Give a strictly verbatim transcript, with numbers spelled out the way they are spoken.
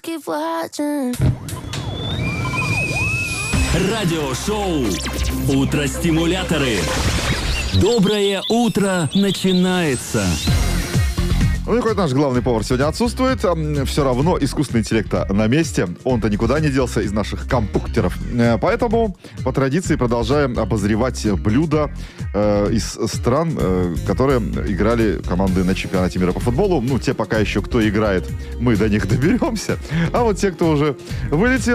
Радиошоу «Утро-стимуляторы». Доброе утро начинается. Ну и хоть наш главный повар сегодня отсутствует, все равно искусственный интеллект на месте. Он-то никуда не делся из наших компьютеров. Поэтому по традиции продолжаем обозревать блюда э, из стран, э, которые играли команды на чемпионате мира по футболу. Ну, те пока еще, кто играет, мы до них доберемся. А вот те, кто уже вылетел,